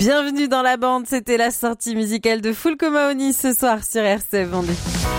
Bienvenue dans la bande, c'était la sortie musicale de Fulco Mahony ce soir sur RCF Vendée.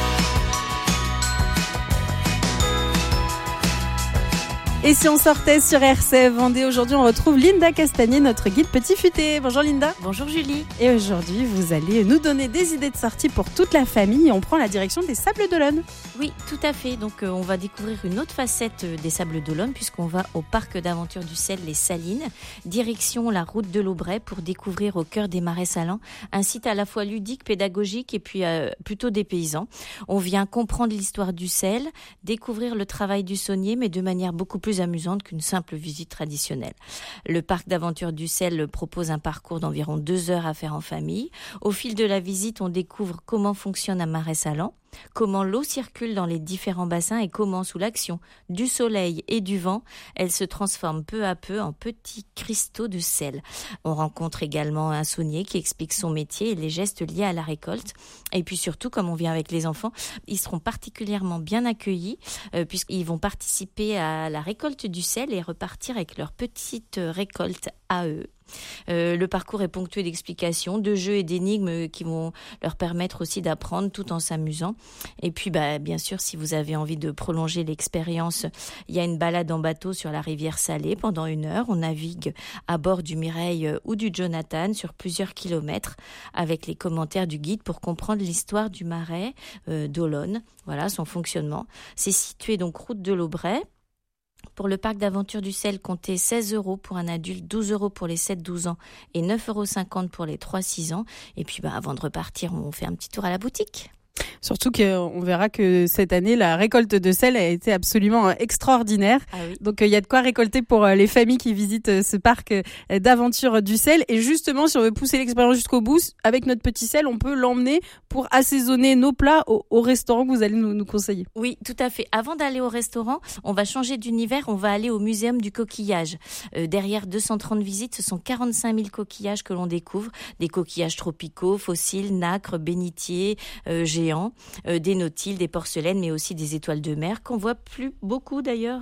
Et si on sortait sur RCF Vendée, aujourd'hui on retrouve Linda Castagnier, notre guide petit futé. Bonjour Linda. Bonjour Julie. Et aujourd'hui vous allez nous donner des idées de sortie pour toute la famille et on prend la direction des Sables d'Olonne. Oui, tout à fait. Donc on va découvrir une autre facette des Sables d'Olonne puisqu'on va au parc d'aventure du sel Les Salines, direction la route de l'Aubrais pour découvrir au cœur des marais salants un site à la fois ludique, pédagogique et puis plutôt dépaysant. On vient comprendre l'histoire du sel, découvrir le travail du saunier mais de manière beaucoup plus amusante qu'une simple visite traditionnelle. Le parc d'aventure du sel propose un parcours d'environ 2 heures à faire en famille. Au fil de la visite, on découvre comment fonctionne un marais salant, comment l'eau circule dans les différents bassins et comment, sous l'action du soleil et du vent, elle se transforme peu à peu en petits cristaux de sel. On rencontre également un saunier qui explique son métier et les gestes liés à la récolte. Et puis surtout, comme on vient avec les enfants, ils seront particulièrement bien accueillis puisqu'ils vont participer à la récolte du sel et repartir avec leur petite récolte à eux. Le parcours est ponctué d'explications, de jeux et d'énigmes qui vont leur permettre aussi d'apprendre tout en s'amusant. Et puis bien sûr, si vous avez envie de prolonger l'expérience, il y a une balade en bateau sur la rivière Salée pendant 1 heure. On navigue à bord du Mireille ou du Jonathan sur plusieurs kilomètres avec les commentaires du guide pour comprendre l'histoire du marais d'Olonne, voilà son fonctionnement. C'est situé donc route de l'Aubrais. Pour le parc d'aventure du sel, comptez 16 € pour un adulte, 12 € pour les 7-12 ans et 9,50 € pour les 3-6 ans. Et puis avant de repartir, on fait un petit tour à la boutique. Surtout qu'on verra que cette année, la récolte de sel a été absolument extraordinaire. Ah oui. Donc, il y a de quoi récolter pour les familles qui visitent ce parc d'aventure du sel. Et justement, si on veut pousser l'expérience jusqu'au bout, avec notre petit sel, on peut l'emmener pour assaisonner nos plats au restaurant que vous allez nous conseiller. Oui, tout à fait. Avant d'aller au restaurant, on va changer d'univers. On va aller au muséum du coquillage. Derrière 230 visites, ce sont 45 000 coquillages que l'on découvre. Des coquillages tropicaux, fossiles, nacres, bénitiers, géants, des nautiles, des porcelaines, mais aussi des étoiles de mer qu'on voit plus beaucoup d'ailleurs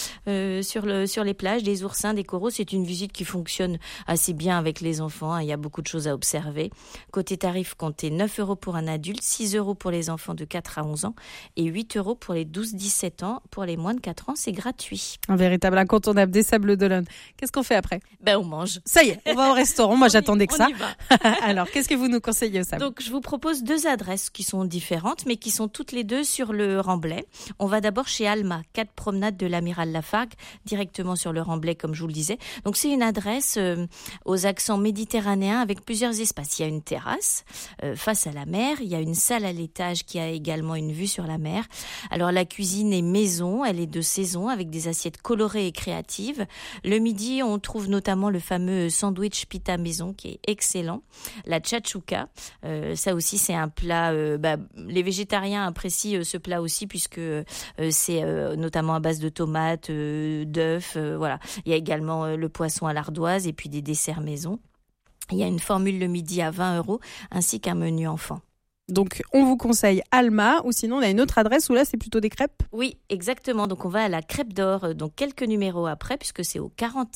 sur les plages, des oursins, des coraux. C'est une visite qui fonctionne assez bien avec les enfants. Il y a beaucoup de choses à observer. Côté tarif, comptez 9 € pour un adulte, 6 € pour les enfants de 4 à 11 ans et 8 € pour les 12-17 ans. Pour les moins de 4 ans, c'est gratuit. Un véritable incontournable des Sables d'Olonne. Qu'est-ce qu'on fait après ? On mange. Ça y est, on va au restaurant. Moi, j'attendais que ça. On y va. Alors, qu'est-ce que vous nous conseillez au Sable ? Donc, je vous propose 2 adresses qui sont différentes, mais qui sont toutes les deux sur le Remblai. On va d'abord chez Alma, 4 promenades de l'Amiral Lafargue, directement sur le Remblai, comme je vous le disais. Donc, c'est une adresse aux accents méditerranéens avec plusieurs espaces. Il y a une terrasse face à la mer. Il y a une salle à l'étage qui a également une vue sur la mer. Alors, la cuisine est maison. Elle est de saison avec des assiettes colorées et créatives. Le midi, on trouve notamment le fameux sandwich pita maison qui est excellent. La tchatchouka, ça aussi, c'est un plat... les végétariens apprécient ce plat aussi puisque c'est notamment à base de tomates, d'œufs, voilà. Il y a également le poisson à l'ardoise et puis des desserts maison. Il y a une formule le midi à 20 € ainsi qu'un menu enfant. Donc, on vous conseille Alma ou sinon on a une autre adresse où là c'est plutôt des crêpes. Oui, exactement. Donc, on va à la Crêpe d'Or, donc quelques numéros après, puisque c'est au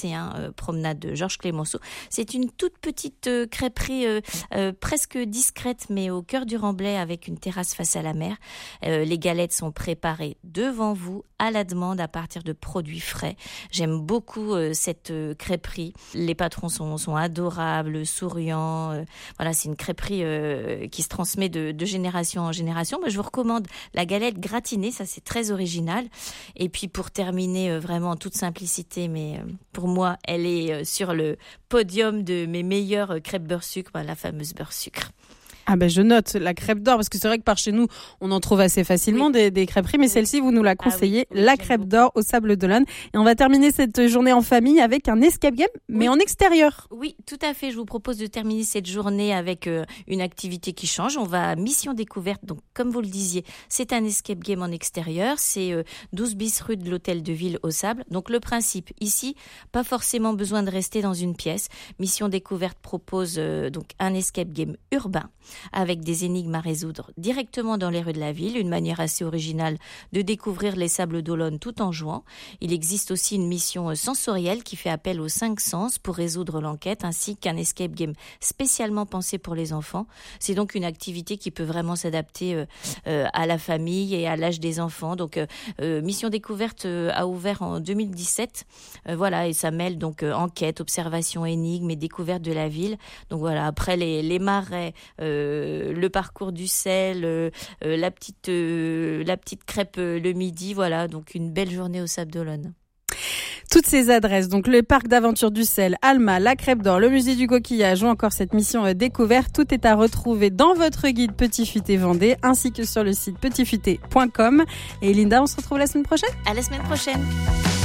41 promenade de Georges Clémenceau. C'est une toute petite crêperie presque discrète, mais au cœur du Remblai avec une terrasse face à la mer. Les galettes sont préparées devant vous à la demande à partir de produits frais. J'aime beaucoup cette crêperie. Les patrons sont adorables, souriants. Voilà, c'est une crêperie qui se transmet de génération en génération. Moi, je vous recommande la galette gratinée, ça c'est très original. Et puis pour terminer vraiment en toute simplicité, mais pour moi, elle est sur le podium de mes meilleures crêpes beurre sucre, la fameuse beurre sucre. Ah je note la crêpe d'or parce que c'est vrai que par chez nous on en trouve assez facilement des crêperies, mais celle-ci vous nous la conseillez, la crêpe d'or au Sables d'Olonne. Et on va terminer cette journée en famille avec un escape game, mais en extérieur. Oui, tout à fait. Je vous propose de terminer cette journée avec une activité qui change. On va à Mission Découverte. Donc comme vous le disiez, c'est un escape game en extérieur. C'est 12 bis rue de l'Hôtel de Ville au Sable. Donc le principe ici, pas forcément besoin de rester dans une pièce. Mission Découverte propose donc un escape game urbain. avec des énigmes à résoudre directement dans les rues de la ville, une manière assez originale de découvrir les Sables d'Olonne tout en jouant. Il existe aussi une mission sensorielle qui fait appel aux 5 sens pour résoudre l'enquête, ainsi qu'un escape game spécialement pensé pour les enfants. C'est donc une activité qui peut vraiment s'adapter à la famille et à l'âge des enfants. Donc Mission Découverte a ouvert en 2017. Voilà, et ça mêle donc enquête, observation, énigmes et découverte de la ville. Donc voilà, après les marais, le parcours du sel, la petite crêpe le midi, voilà, donc une belle journée au Sables d'Olonne. Toutes ces adresses, donc le parc d'aventure du sel, Alma, la crêpe d'or, le musée du coquillage ou encore cette mission découverte, tout est à retrouver dans votre guide Petit Futé Vendée ainsi que sur le site petitfuté.com. Et Linda, on se retrouve la semaine prochaine ? À la semaine prochaine.